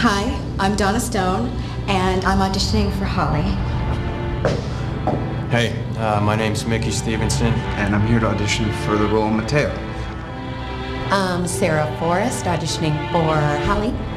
Hi, I'm Donna Stone, and I'm auditioning for Holly. Hey, my name's Mickey Stevenson. And I'm here to audition for the role of Mateo. Sarah Forrest, auditioning for Holly.